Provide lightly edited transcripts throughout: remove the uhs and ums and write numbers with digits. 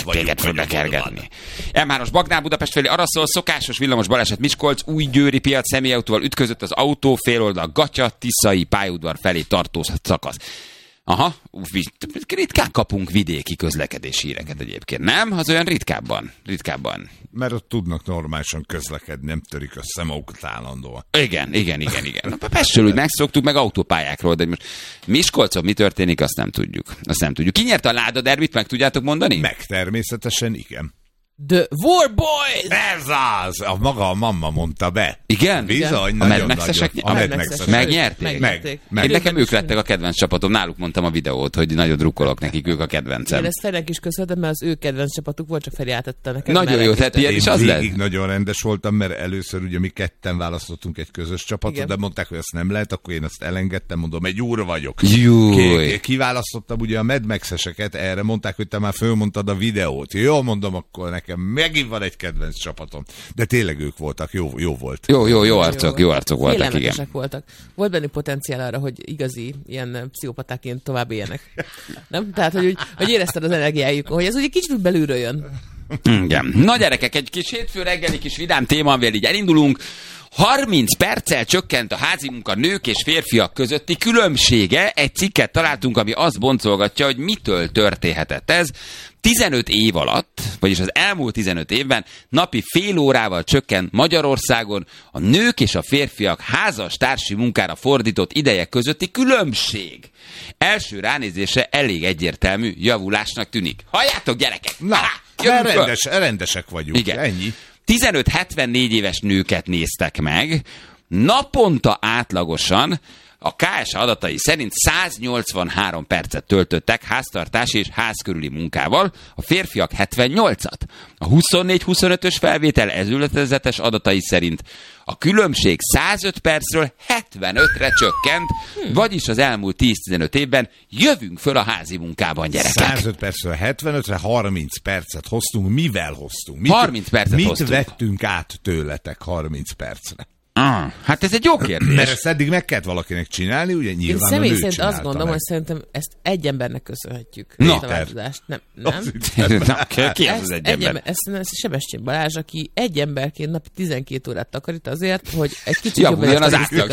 téged fognak kergetni. M3-os Bagnál Budapest felé arra szól, szokásos villamos baleset Miskolc, Újgyőri piac személyautóval ütközött az autó, féloldal Gatya, Tiszai pályaudvar felé tartó szakasz. Aha, ritkán kapunk vidéki közlekedési híreket egyébként, nem? Az olyan ritkábban. Mert ott tudnak normálisan közlekedni, nem törik össze magukat állandóan. Igen. Pestről úgy megszoktuk, meg autópályákról, de most Miskolcon mi történik, azt nem tudjuk. Ki nyerte a Láda derbit, meg tudjátok mondani? Meg természetesen igen. The War Boys! Ez az! A maga a mamma mondta be. Igen? Bizony, a nagyon Mad Max-esek megnyerték? Meg. Nekem ők lettek a kedvenc csapatom, náluk mondtam a videót, hogy nagyon drukkolok nekik, ők a kedvencem. Én ezt Ferinek is köszönhetem, mert az ő kedvenc csapatuk volt, csak Feri átadta nekem. Nagyon jó, tehát ilyen is az lett. Végig nagyon rendes voltam, mert először ugye mi ketten választottunk egy közös csapatot, igen. De mondták, hogy ezt nem lehet, akkor én ezt elengedtem, mondom, egy úr vagyok. Kiválasztottam ugye a Mad Max-eseket, erre mondták, hogy te már fölmondtad a videót. Jó, mondom, akkor nekem megint van egy kedvenc csapatom. De tényleg ők voltak, jó volt. Jó arcok voltak, igen. Voltak. Volt bennük potenciál arra, hogy igazi ilyen pszichopatáként tovább éljenek. Nem? Tehát, hogy érezted az energiájukon, hogy ez ugye kicsit belülről jön. Igen. Na gyerekek, egy kis hétfő reggeli kis vidám téma, amivel így elindulunk. 30 perccel csökkent a házi munka nők és férfiak közötti különbsége. Egy cikket találtunk, ami azt boncolgatja, hogy mitől történhetett ez. 15 év alatt, vagyis az elmúlt 15 évben napi fél órával csökkent Magyarországon a nők és a férfiak házastársi munkára fordított ideje közötti különbség. Első ránézésre elég egyértelmű javulásnak tűnik. Halljátok, gyerekek! Na, rendesek vagyunk, igen. Ennyi. 15-74 éves nőket néztek meg, naponta átlagosan a KSH adatai szerint 183 percet töltöttek háztartási és házkörüli munkával, a férfiak 78-at. A 24-25-ös felvétel ezületezetes adatai szerint a különbség 105 percről 75-re csökkent, vagyis az elmúlt 10-15 évben jövünk föl a házi munkában, gyerekek. 105 percről 75-re 30 percet hoztunk. Mivel hoztunk? 30 percet hoztunk. Mit vettünk át tőletek 30 percre? Hát ez egy jó kérdés. Mert ezt eddig meg kellett valakinek csinálni, ugye nyilván én személy szerint azt gondolom, hogy szerintem ezt egy embernek köszönhetjük. Na, a változást. Nem. Ki az egy ember? Ez Sebestyén Balázs, aki egy emberként napi 12 órát takarít azért, hogy egy kicsit javuljon az átlag.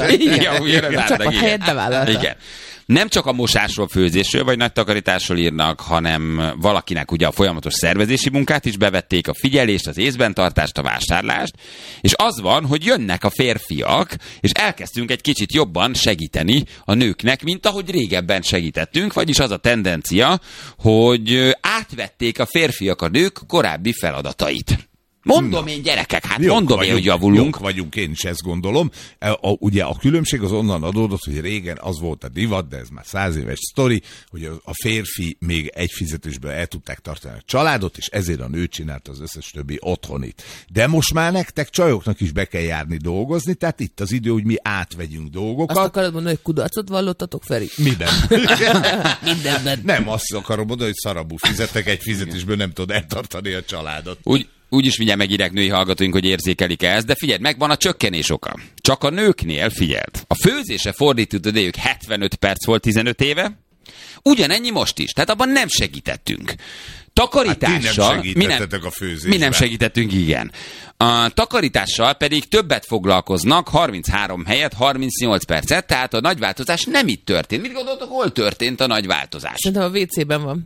A csapat helyett bevállalta. Igen. Nem csak a mosásról, főzésről vagy nagy takarításról írnak, hanem valakinek ugye a folyamatos szervezési munkát is bevették, a figyelést, az észben tartást, a vásárlást, és az van, hogy jönnek a férfiak, és elkezdtünk egy kicsit jobban segíteni a nőknek, mint ahogy régebben segítettünk, vagyis az a tendencia, hogy átvették a férfiak a nők korábbi feladatait. Mondom én, gyerekek, hát mondom én, hogy javulunk. Jók vagyunk, én is ezt gondolom. Ugye a különbség az onnan adódott, hogy régen az volt a divat, de ez már 100 éves sztori, hogy a férfi még egy fizetésből el tudták tartani a családot, és ezért a nő csinálta az összes többi otthonit. De most már nektek csajoknak is be kell járni dolgozni, tehát itt az idő, hogy mi átvegyünk dolgokat. Azt akarod mondani, hogy kudarcot vallottatok, Feri? Miben? Mindenben. Nem, azt akarom mondani, hogy szarabú fizettek, egy fizetésből nem tud eltartani a családot. Úgyis mindjárt megírják női hallgatóink, hogy érzékelik ezt, de figyeld, megvan a csökkenés oka. Csak a nőknél, figyeld, a főzése fordított idejük 75 perc volt 15 éve, ugyanennyi most is, tehát abban nem segítettünk. Takarítással... Hát mi nem segítettetek a főzésben. Mi nem segítettünk, igen. A takarítással pedig többet foglalkoznak, 33 helyett 38 percet, tehát a nagy változás nem itt történt. Mit gondoltok, hol történt a nagy változás? Szerintem a WC-ben van.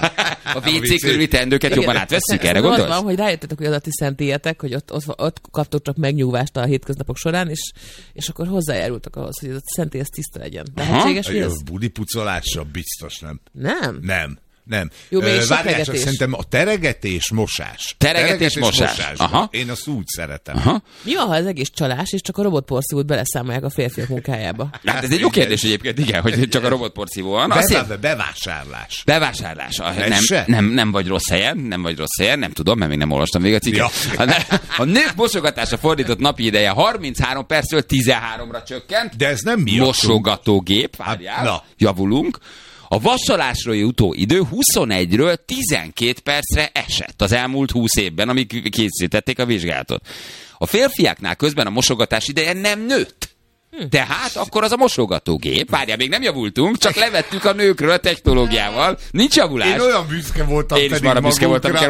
A WC körüli teendőket jobban átvesszük, erre gondolsz? Az van, hogy rájöttetek, hogy adati szentélyetek, hogy ott kaptok csak megnyugvást a hétköznapok során, és akkor hozzájárultak ahhoz, hogy ez a szentély tiszta legyen. Lehetséges, hogy ez? Budipucolásra biztos nem. Nem? Nem. Jó, várjál, szerintem a teregetés, mosás. Teregetés, mosás. Aha. Én azt úgy szeretem. Aha. Mi van, ha az egész csalás, és csak a robotporszívót beleszámolják a férfiak munkájába? Hát ez egy jó kérdés egyébként, igen, hogy csak a robotporszívó van. Bevásárlás. Bevásárlás. Nem vagy rossz helyen, nem tudom, mert még nem olvastam végig a cikket. Ja. A nők mosogatása fordított napi ideje 33 percről 13-ra csökkent. De ez nem mi? Mosogatógép, várjál, javulunk. A vasalásra jutó idő 21-ről 12 percre esett az elmúlt 20 évben, amíg készítették a vizsgálatot. A férfiaknál közben a mosogatás ideje nem nőtt. Tehát akkor az a mosogatógép. Várjál, még nem javultunk, csak levettük a nőkről a technológiával. Nincs javulás. Én olyan büszke voltam Én is marha büszke voltam.